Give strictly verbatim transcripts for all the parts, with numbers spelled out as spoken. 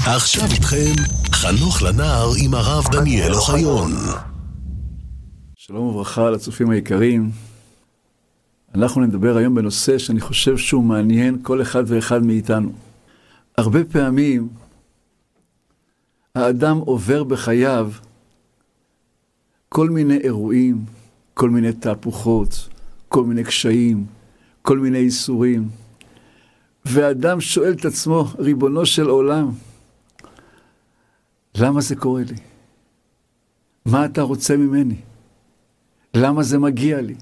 עכשיו איתכם חנוך לנער עם הרב דניאל אוחיון. שלום וברכה לצופים היקרים. אנחנו נדבר היום בנושא שאני חושב שהוא מעניין כל אחד ואחד מאיתנו. הרבה פעמים האדם עובר בחייו כל מיני אירועים, כל מיני תהפוכות, כל מיני קשיים, כל מיני איסורים. והאדם שואל את עצמו, ריבונו של עולם, למה זה קורה לי? מה אתה רוצה ממני? למה זה מגיע לי?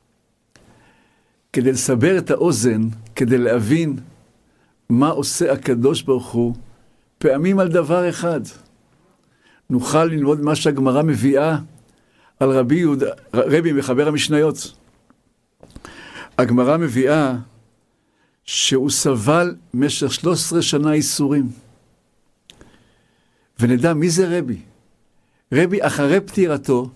כדי לסבר את האוזן, כדי להבין מה עושה הקדוש ברוך הוא, פעמים על דבר אחד. נוכל ללמוד מה שהגמרא מביאה על רבי יהודה, רבי מחבר המשניות. הגמרא מביאה שהוא סבל משך שלוש עשרה שנה איסורים. ונדע מי זה רבי. רבי אחרי פטירתו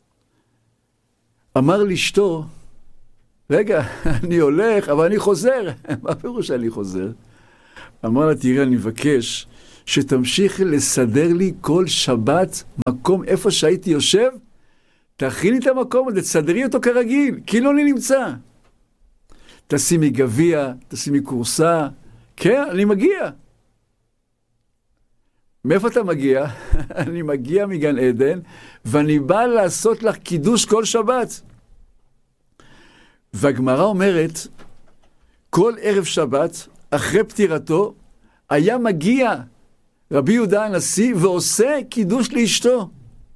אמר לאשתו, רגע, אני הולך, אבל אני חוזר. מה פירוש אני חוזר? אמר לה, תראה, אני מבקש שתמשיך לסדר לי כל שבת מקום איפה שהייתי יושב, תכיני את המקום הזה, תסדרי אותו כרגיל, כאילו אני נמצא. תשימי גביע, תשימי קורסה. כן, אני מגיע. מאיפה אתה מגיע? אני מגיע מגן עדן, ואני בא לעשות לך קידוש כל שבת. והגמרא אומרת, כל ערב שבת, אחרי פטירתו, היה מגיע רבי יהודה הנשיא, ועושה קידוש לאשתו.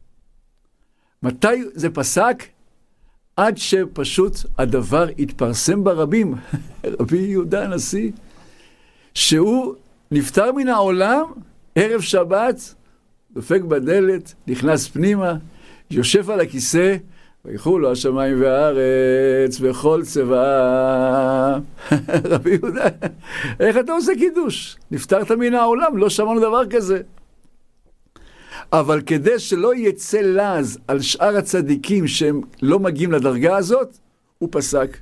מתי זה פסק? עד שפשוט הדבר התפרסם ברבים, רבי יהודה הנשיא, שהוא נפטר מן העולם, ערב שבת, דופק בדלת, נכנס פנימה, יושב על הכיסא, ויחו לו השמיים והארץ וכל צבא. רבי יהודה, איך אתה עושה קידוש? נפטרת מן העולם, לא שמענו דבר כזה. אבל כדי שלא יצא לז על שאר הצדיקים שהם לא מגיעים לדרגה הזאת, הוא פסק.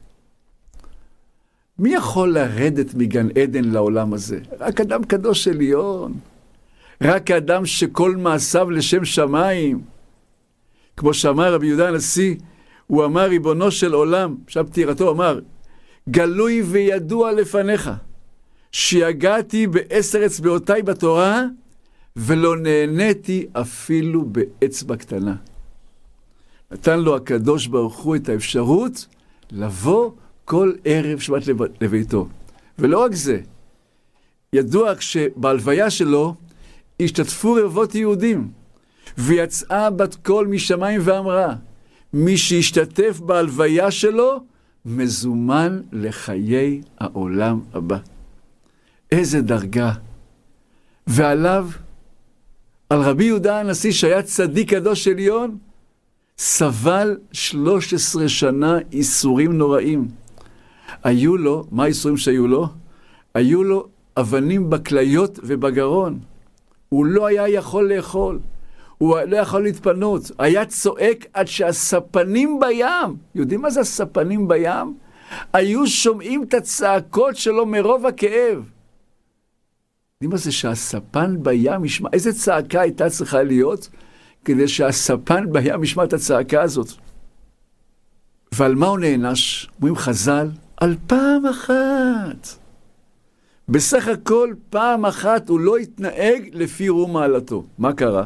מי יכול לרדת מגן עדן לעולם הזה? רק אדם קדוש עליון. רק אדם שכל מעשיו לשם שמיים. כמו שאמר רבי יהודה הנשיא, הוא אמר, ריבונו של עולם, עכשיו פטירתו אמר, גלוי וידוע לפניך, שיגעתי בעשר אצבעותיי בתורה, ולא נהניתי אפילו באצבע קטנה. נתן לו הקדוש ברוך הוא את האפשרות לבוא כל ערב שבת לביתו. ולא רק זה, ידוע כשבהלוויה שלו השתתפו רבבות יהודים, ויצאה בת קול משמיים ואמרה, מי שהשתתף בהלוויה שלו, מזומן לחיי העולם הבא. איזה דרגה. ועליו, על רבי יהודה הנשיא שהיה צדיק קדוש עליון, סבל שלוש עשרה שנה איסורים נוראים. היו לו, מה האיסורים שהיו לו? היו לו אבנים בכליות ובגרון. הוא לא היה יכול לאכול. הוא לא יכול להתפנות. היה צועק עד שהספנים בים, יודעים מה זה הספנים בים? היו שומעים את הצעקות שלו מרוב הכאב. יודעים מה זה שהספן בים ישמע? איזה צעקה הייתה צריכה להיות כדי שהספן בים ישמע את הצעקה הזאת? ועל מה הוא נענש? אומרים חז"ל, על פעם אחת. בסך הכל פעם אחת הוא לא התנהג לפי רום מעלתו. מה קרה?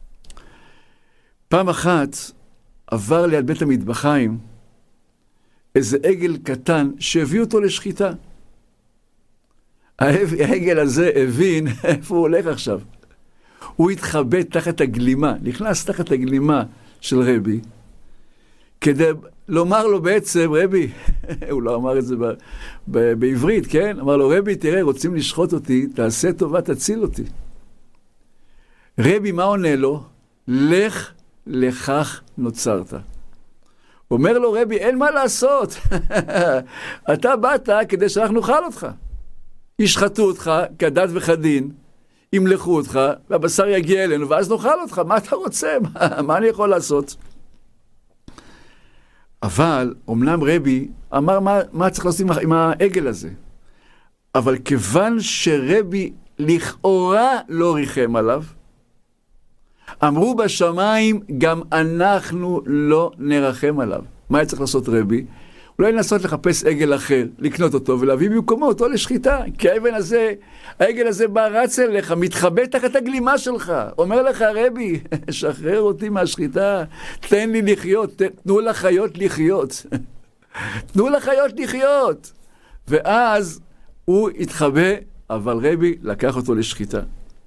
פעם אחת עבר ליד בית המטבחיים איזה עגל קטן שהביא אותו לשחיטה. העגל הזה הבין איפה הוא הולך עכשיו. הוא התחבא תחת הגלימה, נכנס תחת הגלימה של רבי, כדי לומר לו בעצם, רבי, הוא לא אמר את זה ב- ב- בעברית, כן? אמר לו, רבי, תראה, רוצים לשחוט אותי, תעשה טובה, תציל אותי. רבי, מה עונה לו? לך לכך נוצרת. אומר לו, רבי, אין מה לעשות. אתה באת כדי שאנחנו נאכל אותך. ישחטו אותך כדת וכדין, ימלכו אותך, והבשר יגיע אלינו, ואז נאכל אותך. מה אתה רוצה? מה, מה אני יכול לעשות? אבל, אמנם רבי אמר מה, מה צריך לעשות עם העגל הזה. אבל כיוון שרבי לכאורה לא ריחם עליו. אמרו בשמיים, גם אנחנו לא נרחם עליו. מה היה צריך לעשות רבי? אולי לנסות לחפש עגל אחר, לקנות אותו ולהביא במקומו אותו לשחיטה. כי האבן הזה, העגל הזה בא רץ אליך, מתחבא תחת הגלימה שלך. אומר לך רבי, שחרר אותי מהשחיטה, תן לי לחיות, תנו לחיות לחיות. תנו לחיות לחיות. ואז הוא התחבא, אבל רבי לקח אותו לשחיטה.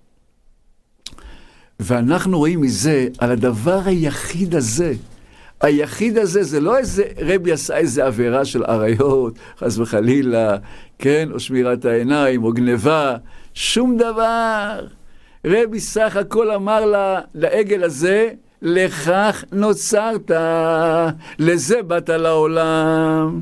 ואנחנו רואים מזה, על הדבר היחיד הזה, היחיד הזה, זה לא איזה, רבי עשה איזה עבירה של עריות, חס וחלילה, כן, או שמירת העיניים, או גניבה, שום דבר. רבי סך הכל אמר לה, לעגל הזה, לכך נוצרת, לזה באת לעולם.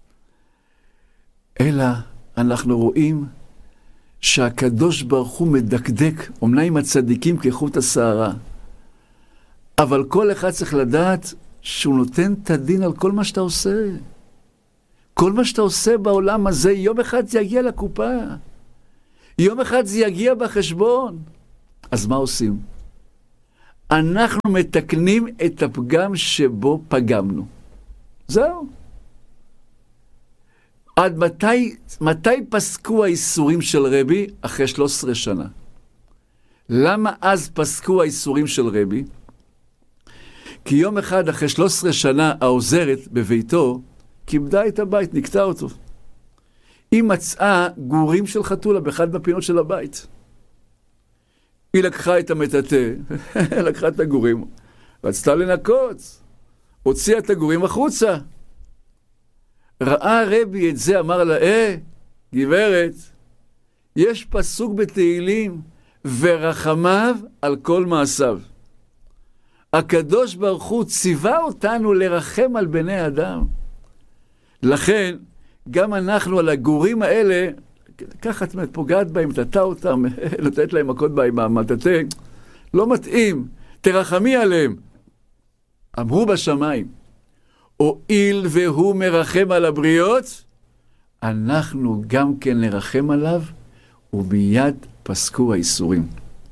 אלא אנחנו רואים שהקדוש ברוך הוא מדקדק, אומנם עם הצדיקים כחוט השערה, אבל כל אחד צריך לדעת שהוא נותן את הדין על כל מה שאתה עושה. כל מה שאתה עושה בעולם הזה, יום אחד זה יגיע לקופה. יום אחד זה יגיע בחשבון. אז מה עושים? אנחנו מתקנים את הפגם שבו פגמנו. זהו. עד מתי, מתי פסקו האיסורים של רבי? אחרי שלוש עשרה שנה. למה אז פסקו האיסורים של רבי? כי יום אחד אחרי שלוש עשרה שנה העוזרת בביתו כיבדה את הבית, נקטע אותו. היא מצאה גורים של חתולה באחד מהפינות של הבית. היא לקחה את המטאטא, לקחה את הגורים, רצתה לנקות, הוציאה את הגורים החוצה. ראה רבי את זה, אמר לה, אה, גברת, יש פסוק בתהילים, ורחמיו על כל מעשיו. הקדוש ברוך הוא ציווה אותנו לרחם על בני אדם. לכן, גם אנחנו על הגורים האלה, ככה את פוגעת בהם, תטע אותם, לתת להם מכות בהם, המטאטא, לא מתאים, תרחמי עליהם. אמרו בשמיים, הואיל והוא מרחם על הבריות, אנחנו גם כן נרחם עליו, ומיד פסקו האיסורים.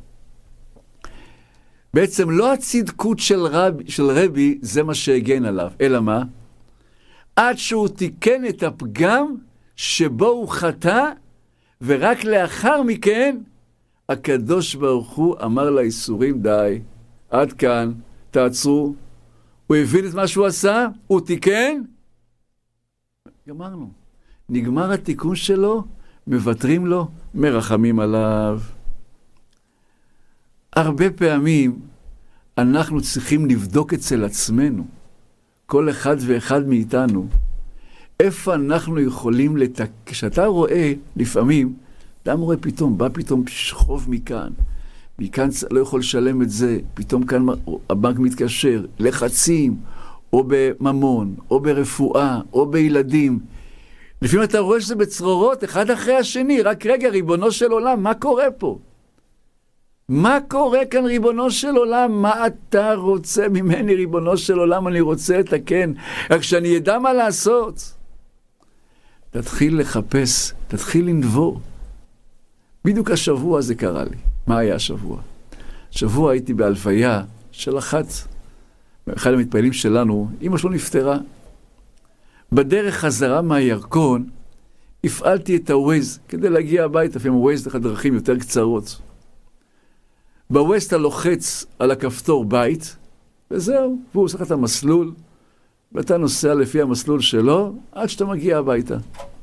בעצם לא הצדקות של רבי, של רבי זה מה שהגן עליו, אלא מה? עד שהוא תיקן את הפגם שבו הוא חטא, ורק לאחר מכן הקדוש ברוך הוא אמר לאיסורים, די, עד כאן, תעצרו. הוא הבין את מה שהוא עשה, הוא תיקן, גמרנו. נגמר התיקון שלו, מבטרים לו, מרחמים עליו. הרבה פעמים אנחנו צריכים לבדוק אצל עצמנו, כל אחד ואחד מאיתנו, איפה אנחנו יכולים לתק... כשאתה רואה לפעמים, אדם רואה פתאום, בא פתאום חוב מכאן, מכאן לא יכול לשלם את זה, פתאום כאן הבנק מתקשר, לחצים, או בממון, או ברפואה, או בילדים. לפעמים אתה רואה שזה בצרורות, אחד אחרי השני, רק רגע, ריבונו של עולם, מה קורה פה? מה קורה כאן, ריבונו של עולם? מה אתה רוצה ממני, ריבונו של עולם? אני רוצה לתקן, רק שאני ידע מה לעשות. תתחיל לחפש, תתחיל לנבור. בדיוק השבוע זה קרה לי. מה היה השבוע? השבוע הייתי בהלוויה של אחת, אחד המתפעלים שלנו, אמא שלו נפטרה. בדרך חזרה מהירקון, הפעלתי את הווייז כדי להגיע הביתה, לפעמים הווייז זה דרכים יותר קצרות. בווייז אתה לוחץ על הכפתור בית, וזהו, והוא עושה את המסלול, ואתה נוסע לפי המסלול שלו, עד שאתה מגיע הביתה.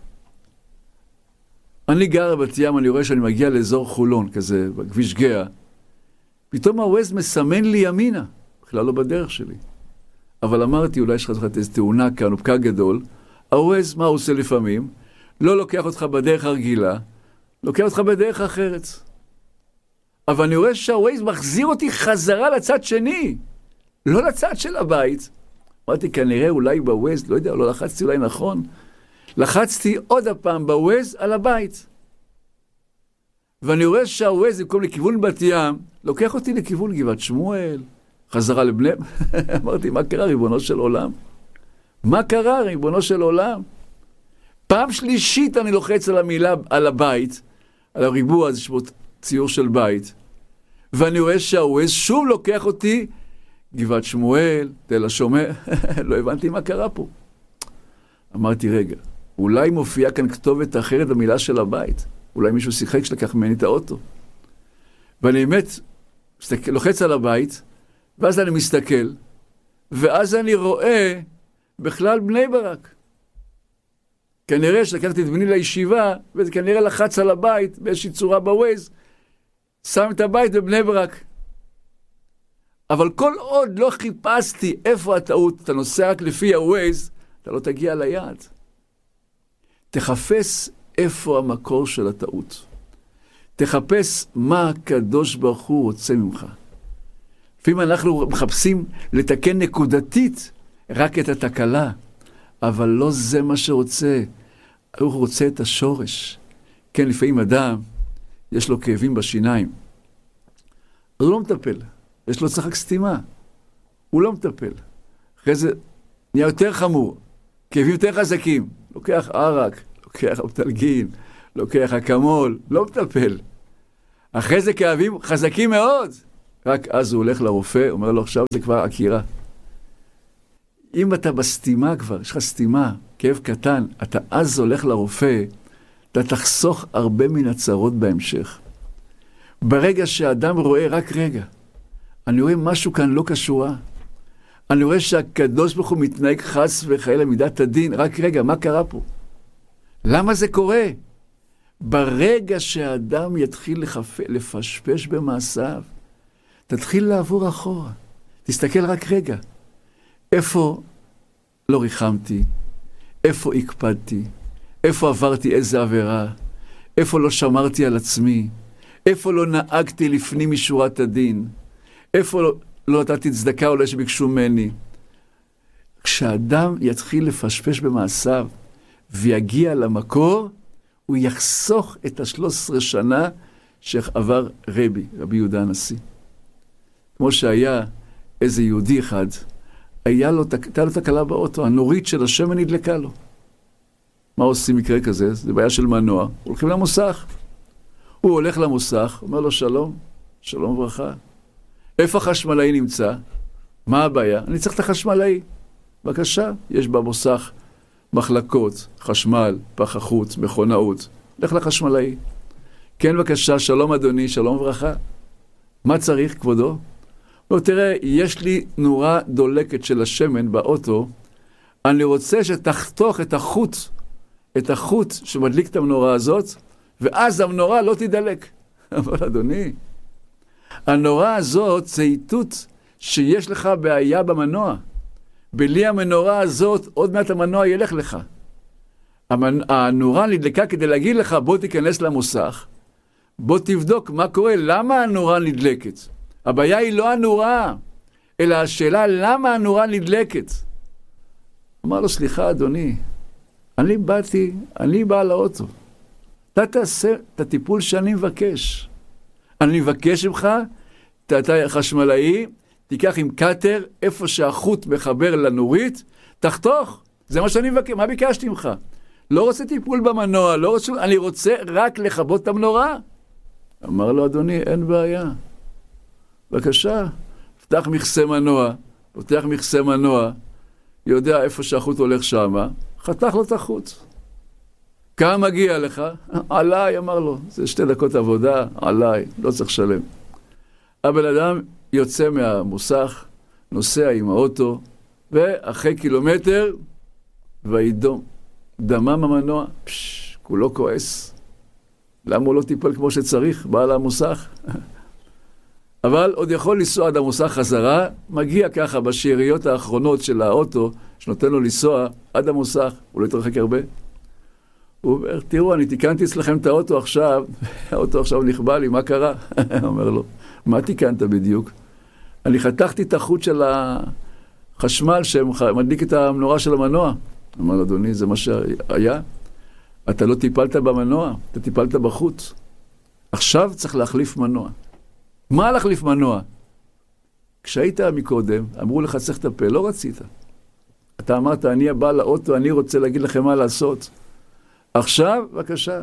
אני גר בבת ים, אני רואה שאני מגיע לאזור חולון, כזה, בכביש גאה. פתאום הווייז מסמן לי ימינה, בכלל לא בדרך שלי. אבל אמרתי, אולי יש לך איזו תאונה כאן, או פקע גדול. הווייז, מה הוא עושה לפעמים? לא לוקח אותך בדרך הרגילה, לוקח אותך בדרך אחרת. אבל אני רואה שהווייז מחזיר אותי חזרה לצד שני, לא לצד של הבית. אמרתי, כנראה אולי בווייז, לא יודע, לא לחצתי אולי נכון, לחצתי עוד הפעם בווייז על הבית. ואני רואה שהווייז, במקום לכיוון בת ים, לוקח אותי לכיוון גבעת שמואל, חזרה לבני... אמרתי, מה קרה, ריבונו של עולם? מה קרה, ריבונו של עולם? פעם שלישית אני לוחץ על המילה, על הבית, על הריבוע הזה, ציור של בית, ואני רואה שהווייז שוב לוקח אותי, גבעת שמואל, תל השומר, לא הבנתי מה קרה פה. אמרתי, רגע, אולי מופיעה כאן כתובת אחרת במילה של הבית, אולי מישהו שיחק שלקח ממני את האוטו. ואני באמת לוחץ על הבית, ואז אני מסתכל, ואז אני רואה בכלל בני ברק. כנראה שלקחתי את בני לישיבה, וזה כנראה לחץ על הבית, באיזושהי צורה בווייז, שם את הבית בבני ברק. אבל כל עוד לא חיפשתי איפה הטעות, אתה נוסע רק לפי הווייז, אתה לא תגיע ליעד. תחפש איפה המקור של הטעות. תחפש מה הקדוש ברוך הוא רוצה ממך. לפעמים אנחנו מחפשים לתקן נקודתית רק את התקלה, אבל לא זה מה שרוצה. הוא רוצה את השורש. כן, לפעמים אדם, יש לו כאבים בשיניים. אז הוא לא מטפל. יש לו צחק סתימה. הוא לא מטפל. אחרי זה נהיה יותר חמור. כאבים יותר חזקים. לוקח ערק, לוקח אופטלגין, לוקח אקמול, לא מטפל. אחרי זה כאבים חזקים מאוד. רק אז הוא הולך לרופא, אומר לו, עכשיו זה כבר עקירה. אם אתה בסתימה כבר, יש לך סתימה, כאב קטן, אתה אז הולך לרופא, אתה תחסוך הרבה מן הצרות בהמשך. ברגע שהאדם רואה, רק רגע, אני רואה משהו כאן לא קשורה. אני רואה שהקדוש ברוך הוא מתנהג חס וחלילה מידת הדין, רק רגע, מה קרה פה? למה זה קורה? ברגע שהאדם יתחיל לחפ... לפשפש במעשיו, תתחיל לעבור אחורה. תסתכל רק רגע. איפה לא ריחמתי? איפה הקפדתי? איפה עברתי איזה עבירה? איפה לא שמרתי על עצמי? איפה לא נהגתי לפנים משורת הדין? איפה לא, לא נתתי צדקה אולי שביקשו ממני? כשאדם יתחיל לפשפש במעשיו ויגיע למקור, הוא יחסוך את השלוש עשרה שנה שעבר רבי, רבי יהודה הנשיא. כמו שהיה איזה יהודי אחד, היה לו, הייתה לו תקלה באוטו, הנורית של השמן נדלקה לו. מה עושים מקרה כזה? זה בעיה של מנוע. הולכים למוסך. הוא הולך למוסך, אומר לו שלום, שלום וברכה. איפה החשמלאי נמצא? מה הבעיה? אני צריך את החשמלאי. בבקשה, יש במוסך מחלקות, חשמל, פח החוץ, מכונאות. לך לחשמלאי. כן, בבקשה, שלום אדוני, שלום וברכה. מה צריך, כבודו? לא, תראה, יש לי נורה דולקת של השמן באוטו, אני רוצה שתחתוך את החוט, את החוט שמדליק את המנורה הזאת, ואז המנורה לא תדלק. אבל אדוני, הנורה הזאת זה איתות שיש לך בעיה במנוע. בלי המנורה הזאת, עוד מעט המנוע ילך לך. הנורה נדלקה כדי להגיד לך, בוא תיכנס למוסך, בוא תבדוק מה קורה, למה הנורה נדלקת. הבעיה היא לא הנורה, אלא השאלה למה הנורה נדלקת. אמר לו, סליחה אדוני, אני באתי, אני בא לאוטו. אתה תעשה את הטיפול שאני מבקש. אני מבקש ממך, אתה חשמלאי, תיקח עם קאטר, איפה שהחוט מחבר לנורית, תחתוך. זה מה שאני מבקש, מה ביקשתי ממך? לא רוצה טיפול במנוע, לא רוצה, אני רוצה רק לכבות את המנורה. אמר לו, אדוני, אין בעיה. בבקשה, פתח מכסה מנוע, פותח מכסה מנוע, יודע איפה שהחוט הולך שמה, חתך לו את החוט. כמה מגיע לך? עליי, אמר לו, זה שתי דקות עבודה, עליי, לא צריך לשלם. הבן אדם יוצא מהמוסך, נוסע עם האוטו, ואחרי קילומטר, וידום, דמם המנוע, פש, כולו כועס. למה הוא לא טיפל כמו שצריך, בא למוסך? אבל עוד יכול לנסוע עד המוסך חזרה, מגיע ככה בשאריות האחרונות של האוטו, שנותן לו לנסוע עד המוסך, הוא לא יתרחק הרבה. הוא אומר, תראו, אני תיקנתי אצלכם את האוטו עכשיו, האוטו עכשיו נכבה לי, מה קרה? אומר לו, מה תיקנת בדיוק? אני חתכתי את החוט של החשמל שמדליק את המנורה של המנוע. אמר לו, אדוני, זה מה שהיה? אתה לא טיפלת במנוע, אתה טיפלת בחוט. עכשיו צריך להחליף מנוע. מה להחליף מנוע? כשהיית מקודם, אמרו לך צריך לטפל, לא רצית. אתה אמרת, אני הבא לאוטו, אני רוצה להגיד לכם מה לעשות. עכשיו, בבקשה,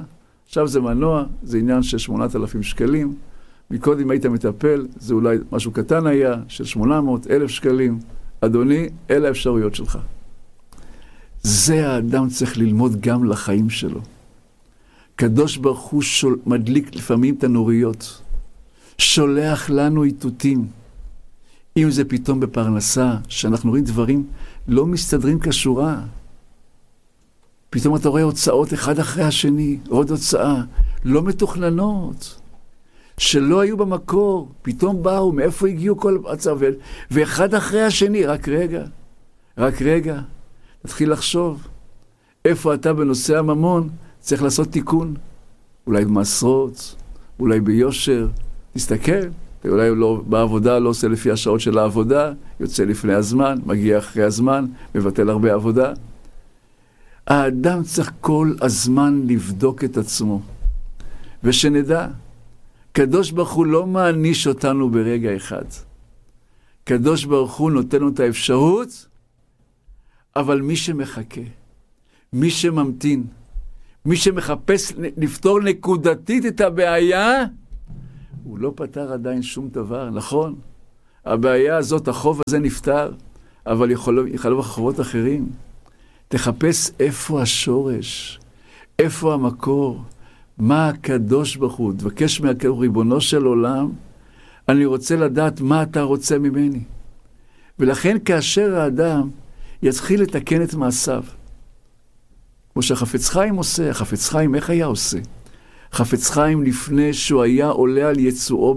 עכשיו זה מנוע, זה עניין של שמונת אלפים שקלים. מקודם היית מטפל, זה אולי משהו קטן היה, של שמונה מאות אלף שקלים. אדוני, אלה האפשרויות שלך. זה האדם צריך ללמוד גם לחיים שלו. קדוש ברוך הוא שול, מדליק לפעמים תנוריות. שולח לנו איתותים. אם זה פתאום בפרנסה, שאנחנו רואים דברים לא מסתדרים כשורה. פתאום אתה רואה הוצאות אחד אחרי השני, עוד הוצאה, לא מתוכננות, שלא היו במקור, פתאום באו, מאיפה הגיעו כל הצוות, ואחד אחרי השני, רק רגע, רק רגע, תתחיל לחשוב, איפה אתה בנושא הממון, צריך לעשות תיקון, אולי במסרות, אולי ביושר, תסתכל, אולי לא, בעבודה לא עושה לפי השעות של העבודה, יוצא לפני הזמן, מגיע אחרי הזמן, מבטל הרבה עבודה. האדם צריך כל הזמן לבדוק את עצמו. ושנדע, קדוש ברוך הוא לא מעניש אותנו ברגע אחד. קדוש ברוך הוא נותן לנו את האפשרות, אבל מי שמחכה, מי שממתין, מי שמחפש לפתור נקודתית את הבעיה, הוא לא פתר עדיין שום דבר, נכון? הבעיה הזאת, החוב הזה נפתר, אבל יכול להיות חובות אחרים. תחפש איפה השורש, איפה המקור, מה הקדוש ברוך הוא, תבקש מהקדוש ריבונו של עולם, אני רוצה לדעת מה אתה רוצה ממני. ולכן כאשר האדם יתחיל לתקן את מעשיו, כמו שהחפץ חיים עושה, החפץ חיים איך היה עושה? חפץ חיים לפני שהוא היה עולה על יצואו